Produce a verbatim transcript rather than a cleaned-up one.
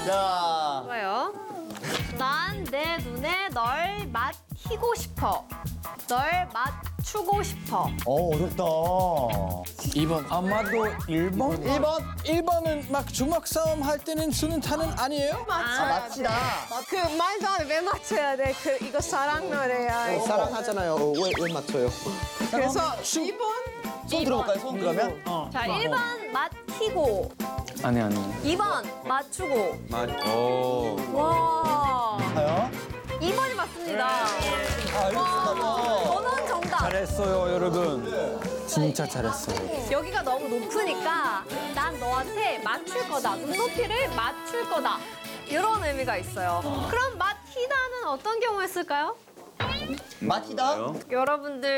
자, 좋아요. 난 내 눈에 널 맞히고 싶어. 널 맞추고 싶어. 어, 어렵다. 이 번 아마도 일 번? 일 번. 일 번은 막 주먹 싸움 할 때는 쓰는 탄은 아니에요? 아, 맞지다. 그 말도 안 돼. 왜 맞춰야 돼? 그 이거 사랑 노래야. 이거. 사랑하잖아요. 어, 왜, 왜 맞춰요? 그래서 이 번? 손 들어볼까요, 손 그러면? 자, 일 번 맞히고. 아니 아니. 이 번 맞추고. 맞. 오. 와. 가요. 이 번이 맞습니다. 아, 이거 번원 정답. 잘했어요 여러분. 진짜 잘했어요. 여기가 너무 높으니까 난 너한테 맞출 거다. 눈높이를 맞출 거다. 이런 의미가 있어요. 그럼 맞히다는 어떤 경우에 쓸까요? 마티다. 여러분들